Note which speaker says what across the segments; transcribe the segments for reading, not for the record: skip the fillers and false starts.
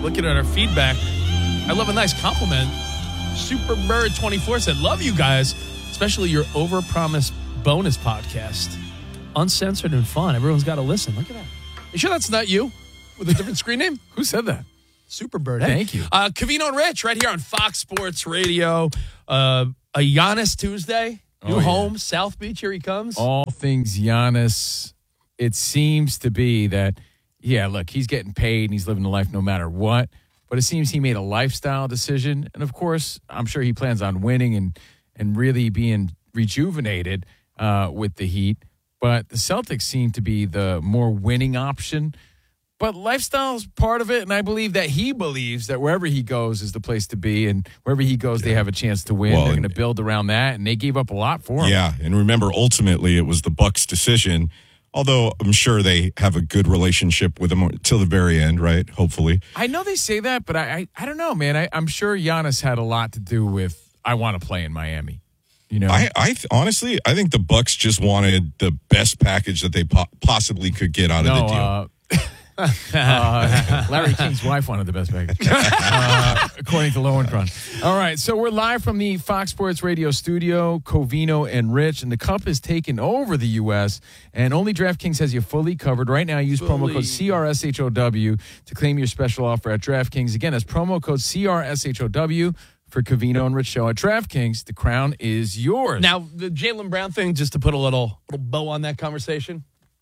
Speaker 1: looking at our feedback. I love a nice compliment. Superbird24 said, love you guys, especially your Overpromise bonus podcast. Uncensored and fun. Everyone's got to listen. Look at that. You sure that's not you with a different screen name?
Speaker 2: Who said that?
Speaker 1: Superbird. Hey.
Speaker 2: Thank you.
Speaker 1: Covino and Rich right here on Fox Sports Radio. A Giannis Tuesday. New home, South Beach. Here he comes.
Speaker 2: All things Giannis. It seems to be that, look, he's getting paid and he's living the life no matter what. But it seems he made a lifestyle decision. And, of course, I'm sure he plans on winning and really being rejuvenated with the Heat. But the Celtics seem to be the more winning option. But lifestyle's part of it, and I believe that he believes that wherever he goes is the place to be, and wherever he goes, they have a chance to win. They're going to build around that, and they gave up a lot for him.
Speaker 3: Yeah, and remember, ultimately, it was the Bucks' decision. Although I'm sure they have a good relationship with him till the very end, right? Hopefully.
Speaker 2: I know they say that, but I don't know, man. I'm sure Giannis had a lot to do with, I want to play in Miami. You know,
Speaker 3: honestly, I think the Bucks just wanted the best package that they possibly could get out of the deal.
Speaker 2: Larry King's wife wanted the best package, according to Lowenkron. All right, so we're live from the Fox Sports Radio studio, Covino and Rich, and the Cup is taking over the U.S., and only DraftKings has you fully covered. Right now, use promo code CRSHOW to claim your special offer at DraftKings. Again, that's promo code CRSHOW for Covino and Rich Show at DraftKings. The crown is yours.
Speaker 1: Now, the Jaylen Brown thing, just to put a little bow on that conversation.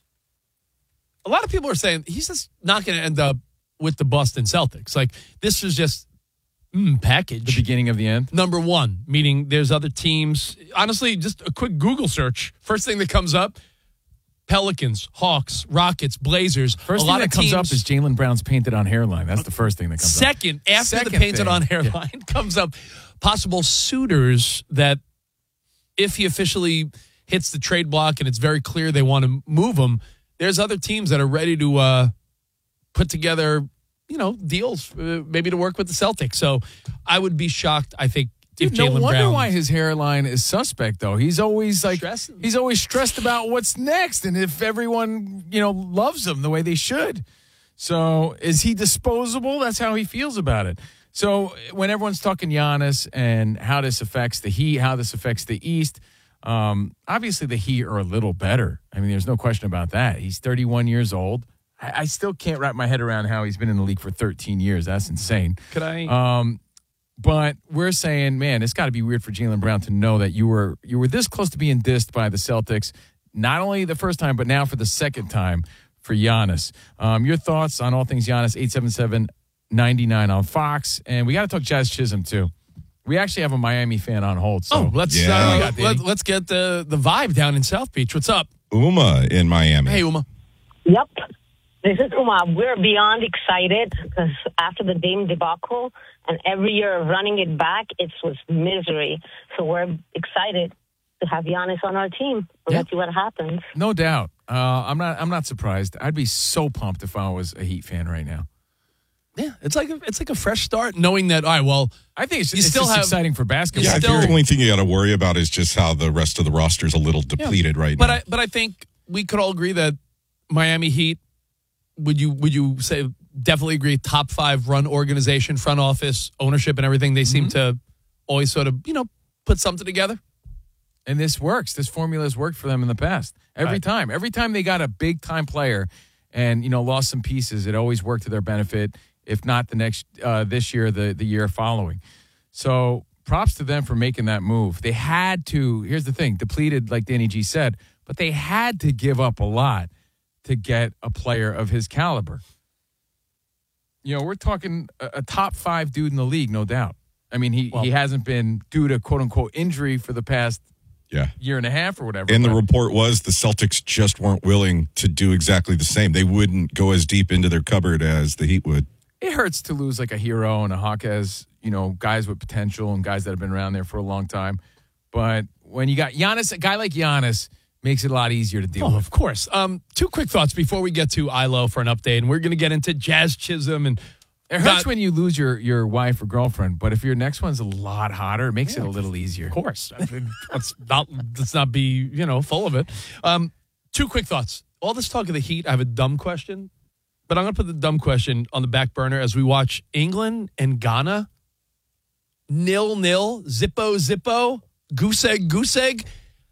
Speaker 1: A lot of people are saying he's just not going to end up with the Boston Celtics. Like, this is just package.
Speaker 2: The beginning of the end?
Speaker 1: Number one, meaning there's other teams. Honestly, just a quick Google search. First thing that comes up, Pelicans, Hawks, Rockets, Blazers.
Speaker 2: First thing that comes up is Jaylen Brown's painted on hairline. That's the first thing that comes up.
Speaker 1: Second, after the painted on hairline comes up, possible suitors that if he officially hits the trade block and it's very clear they want to move him, there's other teams that are ready to put together, deals, maybe to work with the Celtics. So I would be shocked, I think, if Jaylen Brown.
Speaker 2: No wonder why his hairline is suspect, though. He's always he's always stressed about what's next and if everyone, loves him the way they should. So is he disposable? That's how he feels about it. So when everyone's talking Giannis and how this affects the Heat, how this affects the East, obviously the Heat are a little better. I mean, there's no question about that. He's 31 years old. I still can't wrap my head around how he's been in the league for 13 years. That's insane.
Speaker 1: Could I?
Speaker 2: But we're saying, man, it's got to be weird for Jaylen Brown to know that you were this close to being dissed by the Celtics, not only the first time, but now for the second time for Giannis. Your thoughts on all things Giannis, 877-99 on Fox. And we got to talk Jazz Chisholm, too. We actually have a Miami fan on hold. So
Speaker 1: let's get the vibe down in South Beach. What's up?
Speaker 3: Uma in Miami.
Speaker 1: Hey, Uma.
Speaker 4: Yep. This is Uma. We're beyond excited because after the Dame debacle and every year of running it back, it was misery. So we're excited to have Giannis on our team. Let's see what happens.
Speaker 2: No doubt. I'm not surprised. I'd be so pumped if I was a Heat fan right now.
Speaker 1: Yeah, it's like a fresh start, knowing that. All right, well,
Speaker 2: I think it's exciting for basketball.
Speaker 3: Yeah, I think the only thing you got to worry about is just how the rest of the roster is a little depleted right now.
Speaker 1: But I think we could all agree that Miami Heat. Would you say definitely agree? Top 5 run organization, front office, ownership, and everything. They seem to always sort of put something together.
Speaker 2: And this works. This formula has worked for them in the past. Every time they got a big time player and lost some pieces, it always worked to their benefit. If not the next this year, the year following. So props to them for making that move. They had to. Here's the thing: depleted, like Danny G said, but they had to give up a lot to get a player of his caliber. We're talking a top 5 dude in the league, no doubt. I mean, he hasn't been due to quote unquote injury for the past year and a half or whatever.
Speaker 3: And the report was the Celtics just weren't willing to do exactly the same. They wouldn't go as deep into their cupboard as the Heat would.
Speaker 2: It hurts to lose like a Hero and a Hawkes, guys with potential and guys that have been around there for a long time. But when you got Giannis, a guy like Giannis makes it a lot easier to deal with.
Speaker 1: Of course. 2 quick thoughts before we get to ILO for an update. And we're going to get into Jazz Chisholm. And
Speaker 2: it hurts when you lose your wife or girlfriend. But if your next one's a lot hotter, it makes it a little easier.
Speaker 1: Of course. I mean, let's not be, full of it. 2 quick thoughts. All this talk of the Heat, I have a dumb question. But I'm going to put the dumb question on the back burner as we watch England and Ghana. 0-0, zippo, goose egg.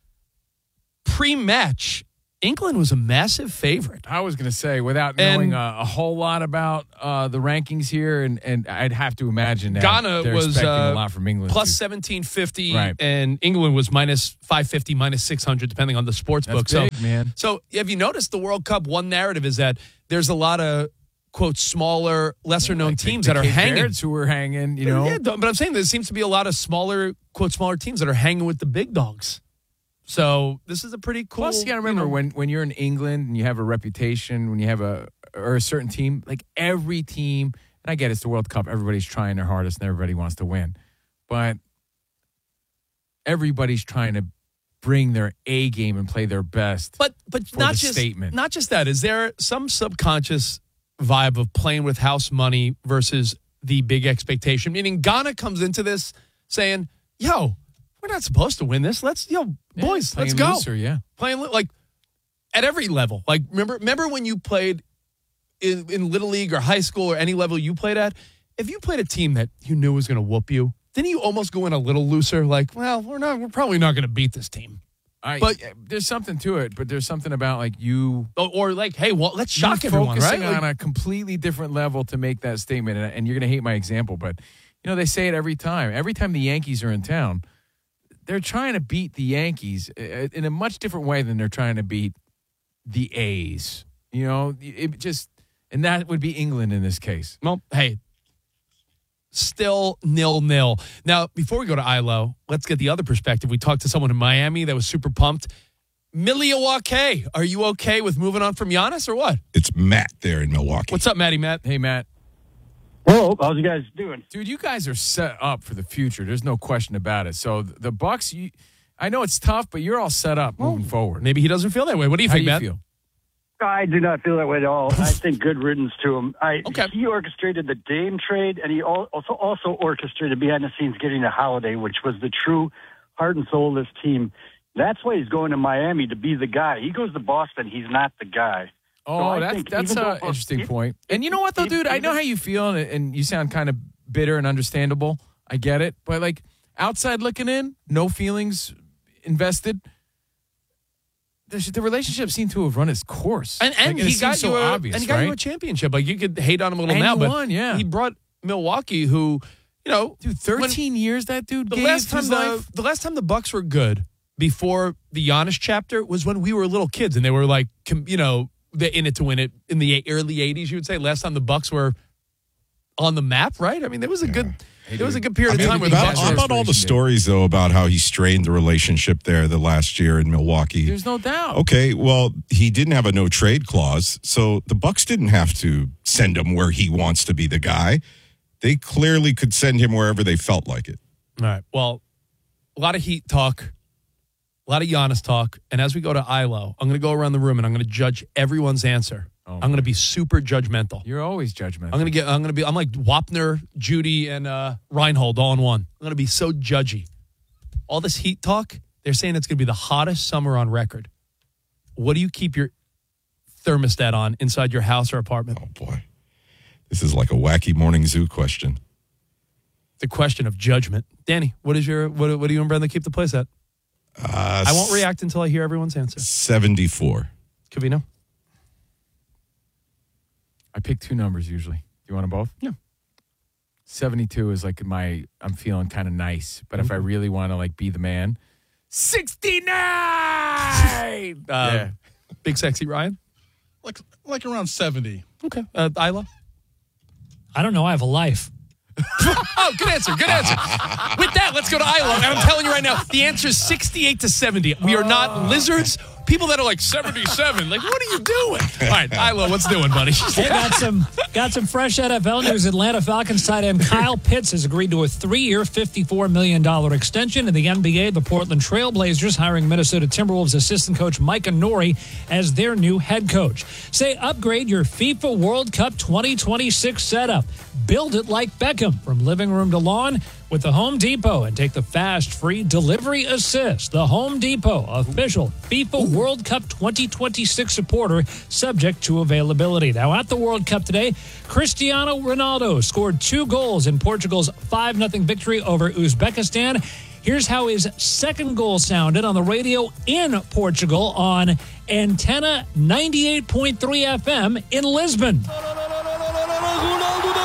Speaker 1: Pre-match, England was a massive favorite.
Speaker 2: I was going to say, without knowing a whole lot about the rankings here, and I'd have to imagine that
Speaker 1: Ghana
Speaker 2: they're
Speaker 1: was
Speaker 2: expecting a lot from England.
Speaker 1: Plus
Speaker 2: too.
Speaker 1: 1750,
Speaker 2: Right.
Speaker 1: and England was minus 550, minus 600, depending on the sports book.
Speaker 2: Big, man.
Speaker 1: So have you noticed the World Cup, one narrative is that there's a lot of, quote, smaller, lesser-known teams that are
Speaker 2: Cape
Speaker 1: hanging.
Speaker 2: Verdes who are hanging, you know.
Speaker 1: Yeah, but I'm saying there seems to be a lot of smaller, quote, smaller teams that are hanging with the big dogs. So this is a pretty cool.
Speaker 2: Plus, you got to remember when you're in England and you have a reputation, when you have a certain team, like every team, and I get it's the World Cup, everybody's trying their hardest and everybody wants to win, but everybody's trying to bring their A game and play their best.
Speaker 1: But
Speaker 2: for
Speaker 1: not
Speaker 2: the
Speaker 1: just
Speaker 2: statement.
Speaker 1: Not just that. Is there some subconscious vibe of playing with house money versus the big expectation? Meaning Ghana comes into this saying, "Yo, we're not supposed to win this. Let's, boys, let's go."
Speaker 2: Looser, yeah.
Speaker 1: Playing like at every level. Like remember when you played in Little League or high school or any level you played at? If you played a team that you knew was going to whoop you, didn't you almost go in a little looser? Like, well, we're probably not going to beat this team.
Speaker 2: But there's something to it. But there's something about like you,
Speaker 1: or like, hey, well, let's shock everyone, right?
Speaker 2: Focusing on a completely different level to make that statement. And you're going to hate my example, but they say it every time. Every time the Yankees are in town, they're trying to beat the Yankees in a much different way than they're trying to beat the A's. And that would be England in this case.
Speaker 1: Well, hey, still 0-0. Now, before we go to ILO, let's get the other perspective. We talked to someone in Miami that was super pumped. Milwaukee, are you okay with moving on from Giannis or what?
Speaker 3: It's Matt there in Milwaukee.
Speaker 1: What's up, Matty Matt?
Speaker 2: Hey, Matt.
Speaker 5: Hello, how's you guys doing?
Speaker 2: Dude, you guys are set up for the future. There's no question about it. So the Bucks, I know it's tough, but you're all set up moving forward.
Speaker 1: Maybe he doesn't feel that way. What do you
Speaker 2: How
Speaker 1: think,
Speaker 2: do you
Speaker 1: Matt?
Speaker 2: feel?
Speaker 5: I do not feel that way at all. I think good riddance to him.
Speaker 1: Okay.
Speaker 5: He orchestrated the Dame trade, and he also orchestrated behind the scenes getting a Holiday, which was the true heart and soul of this team. That's why he's going to Miami to be the guy. He goes to Boston, he's not the guy.
Speaker 2: Oh, that's an interesting point. And you know what, though, dude? I know how you feel, and you sound kind of bitter and understandable. I get it. But, like, outside looking in, no feelings invested, the relationship seemed to have run its course.
Speaker 1: And
Speaker 2: like,
Speaker 1: he got you
Speaker 2: obvious,
Speaker 1: and he got you a championship. Like, you could hate on him a little
Speaker 2: And
Speaker 1: now,
Speaker 2: he
Speaker 1: but
Speaker 2: won, yeah.
Speaker 1: he brought Milwaukee, who,
Speaker 2: Dude, 13 years that dude
Speaker 1: the
Speaker 2: gave
Speaker 1: last time
Speaker 2: his life.
Speaker 1: the last time the Bucks were good before the Giannis chapter was when we were little kids, and they were like, they're in it to win it in the early 80s, you would say. Last time the Bucks were on the map, right? I mean, there was a good period of time where the Bucks
Speaker 3: How
Speaker 1: were.
Speaker 3: about all the stories, though, about how he strained the relationship there the last year in Milwaukee?
Speaker 2: There's no doubt.
Speaker 3: Okay, well, he didn't have a no-trade clause, so the Bucks didn't have to send him where he wants to be the guy. They clearly could send him wherever they felt like it.
Speaker 1: All right. Well, a lot of Heat talk, a lot of Giannis talk, and as we go to ILO, I'm going to go around the room and I'm going to judge everyone's answer. I'm going to be super judgmental.
Speaker 2: You're always judgmental.
Speaker 1: I'm like Wapner, Judy, and Reinhold all in one. I'm going to be so judgy. All this Heat talk, they're saying it's going to be the hottest summer on record. What do you keep your thermostat on inside your house or apartment?
Speaker 3: Oh, boy. This is like a wacky morning zoo question.
Speaker 1: The question of judgment. Danny, what do you and Brenda keep the place at? I won't react until I hear everyone's answer.
Speaker 3: 74.
Speaker 1: Covino?
Speaker 2: I pick two numbers usually. Do you want them both?
Speaker 1: Yeah.
Speaker 2: 72 is like I'm feeling kind of nice, but if I really want to like be the man, 69. Yeah.
Speaker 1: Big sexy Ryan?
Speaker 6: Like around 70.
Speaker 1: Okay. Isla?
Speaker 7: I don't know. I have a life.
Speaker 1: Oh, good answer. Good answer. With that, let's go to Isla. And I'm telling you right now, the answer is 68 to 70. We are not lizards. People that are like 77, like, what are you doing? All right, Isla, what's doing, buddy?
Speaker 7: Hey, got some fresh NFL news. Atlanta Falcons tight end Kyle Pitts has agreed to a 3-year, $54 million extension. In the NBA, the Portland Trail Blazers hiring Minnesota Timberwolves assistant coach Micah Nori as their new head coach. Say upgrade your FIFA World Cup 2026 setup. Build it like Beckham from living room to lawn with the Home Depot and take the fast, free delivery assist. The Home Depot, official FIFA World Cup 2026 supporter, subject to availability. Now, at the World Cup today, Cristiano Ronaldo scored 2 goals in Portugal's 5-0 victory over Uzbekistan. Here's how his second goal sounded on the radio in Portugal on Antenna 98.3 FM in Lisbon.
Speaker 8: Ronaldo